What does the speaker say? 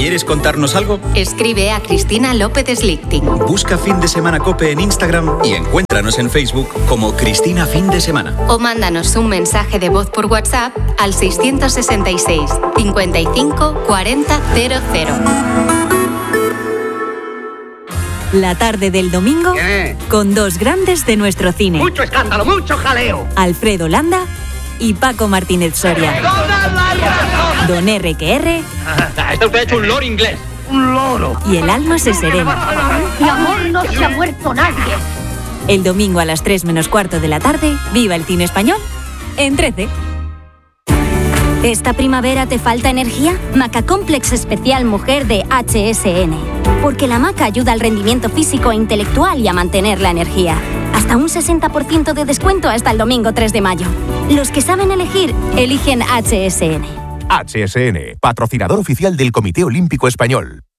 ¿Quieres contarnos algo? Escribe a Cristina López Slichting. Busca Fin de Semana COPE en Instagram y encuéntranos en Facebook como Cristina Fin de Semana. O mándanos un mensaje de voz por WhatsApp al 666 55 40 00. La tarde del domingo con dos grandes de nuestro cine. Mucho escándalo, mucho jaleo. Alfredo Landa y Paco Martínez Soria. Don R.Q.R. Está usted hecho un loro inglés. Un loro. Y el alma se serena. De amor no se ha muerto nadie. El domingo a las 3 menos cuarto de la tarde, viva el cine español en 13. ¿Esta primavera te falta energía? Maca Complex Especial Mujer de HSN. Porque la maca ayuda al rendimiento físico e intelectual y a mantener la energía. Hasta un 60% de descuento hasta el domingo 3 de mayo. Los que saben elegir, eligen HSN. HSN, patrocinador oficial del Comité Olímpico Español.